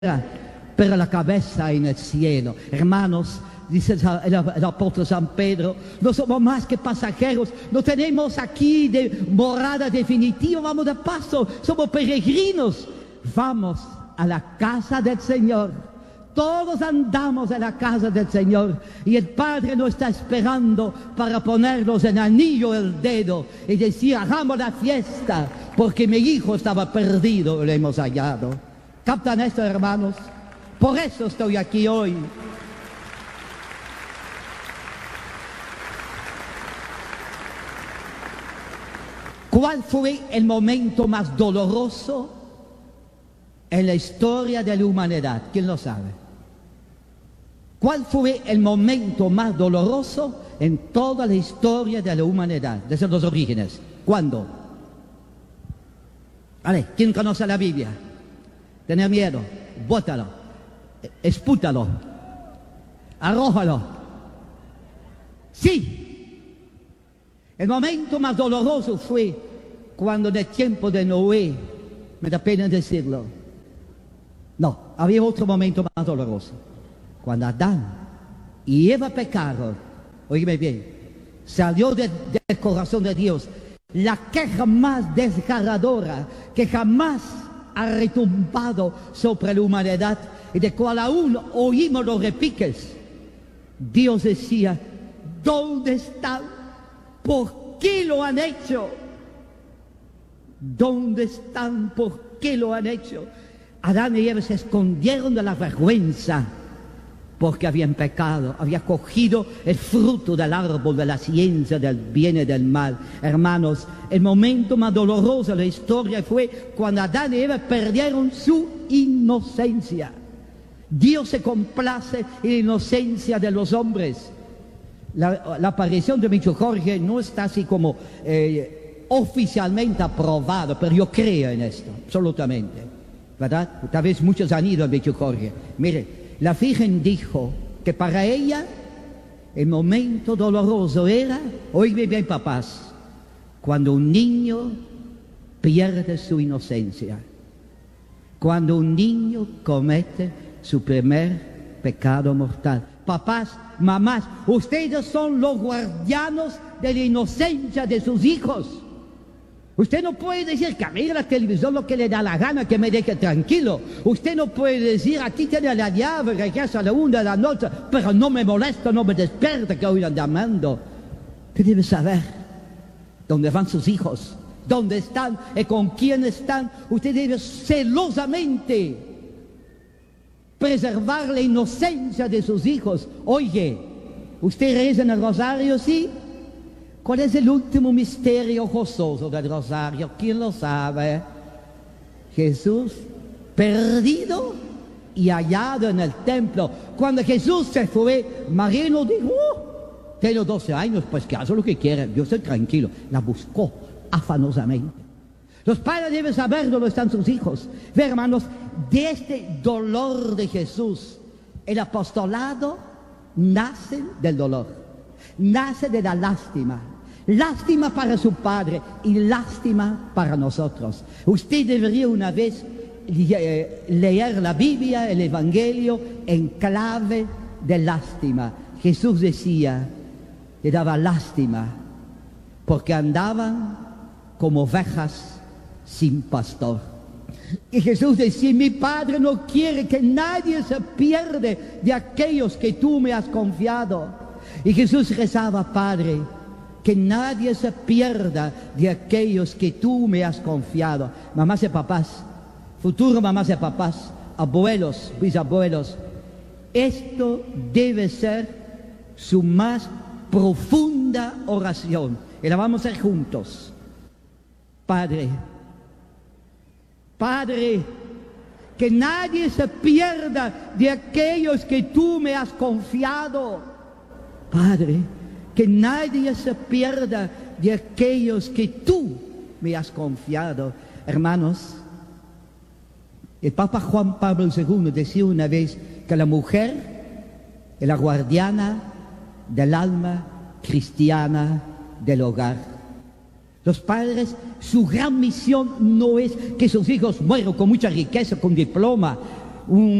pero la cabeza en el cielo. Hermanos, dice el apóstol San Pedro, no somos más que pasajeros, no tenemos aquí de morada definitiva, vamos de paso, somos peregrinos, vamos a la casa del Señor. Todos andamos a la casa del Señor y el Padre nos está esperando para ponernos en anillo el dedo y decir, hagamos la fiesta, porque mi hijo estaba perdido y lo hemos hallado. ¿Captan esto, hermanos? Por eso estoy aquí hoy. ¿Cuál fue el momento más doloroso en la historia de la humanidad? ¿Quién lo sabe? ¿Cuál fue el momento más doloroso en toda la historia de la humanidad, desde los orígenes? ¿Cuándo? Vale, ¿quién conoce la Biblia? Tener miedo, bótalo, espútalo, arrójalo. Sí, el momento más doloroso fue cuando en el tiempo de Noé, me da pena decirlo. No, había otro momento más doloroso. Cuando Adán y Eva pecaron, oígame bien, salió del corazón de Dios la queja más desgarradora que jamás ha retumbado sobre la humanidad y de cual aún oímos los repiques. Dios decía, ¿dónde están? ¿Por qué lo han hecho? ¿Dónde están? ¿Por qué lo han hecho? Adán y Eva se escondieron de la vergüenza porque habían pecado, habían cogido el fruto del árbol de la ciencia del bien y del mal. Hermanos, el momento más doloroso de la historia fue cuando Adán y Eva perdieron su inocencia. Dios se complace en la inocencia de los hombres. La aparición de Micho Jorge no está así como oficialmente aprobado, pero yo creo en esto, absolutamente. ¿Verdad? Tal vez muchos han ido a Micho Jorge. Mire, la Virgen dijo que para ella el momento doloroso era, oígame bien papás, cuando un niño pierde su inocencia, cuando un niño comete su primer pecado mortal. Papás, mamás, ustedes son los guardianes de la inocencia de sus hijos. Usted no puede decir que mire la televisión lo que le da la gana, que me deje tranquilo. Usted no puede decir, aquí tiene la llave, regresa a la 1 de la noche, pero no me molesta, no me despierta que hoy anda llamando. Usted debe saber dónde van sus hijos, dónde están y con quién están. Usted debe celosamente preservar la inocencia de sus hijos. Oye, ¿usted reza en el rosario, sí? ¿Cuál es el último misterio gozoso del rosario? ¿Quién lo sabe? Jesús perdido y hallado en el templo. Cuando Jesús se fue, María no dijo, tengo 12 años, pues que haga lo que quiera, yo estoy tranquilo. La buscó afanosamente. Los padres deben saber dónde están sus hijos. Ve, hermanos, de este dolor de Jesús, el apostolado nace del dolor, nace de la lástima. Lástima para su padre y lástima para nosotros. Usted debería una vez leer la Biblia, el Evangelio, en clave de lástima. Jesús decía, le daba lástima, porque andaban como ovejas sin pastor. Y Jesús decía, mi Padre no quiere que nadie se pierda de aquellos que tú me has confiado. Y Jesús rezaba, Padre, que nadie se pierda de aquellos que tú me has confiado. Mamás y papás, futuros mamás y papás, abuelos, bisabuelos, esto debe ser su más profunda oración. Y la vamos a hacer juntos. Padre, Padre, que nadie se pierda de aquellos que tú me has confiado. Padre, que nadie se pierda de aquellos que tú me has confiado. Hermanos, el Papa Juan Pablo II decía una vez que la mujer es la guardiana del alma cristiana del hogar. Los padres, su gran misión no es que sus hijos mueran con mucha riqueza, con diploma, un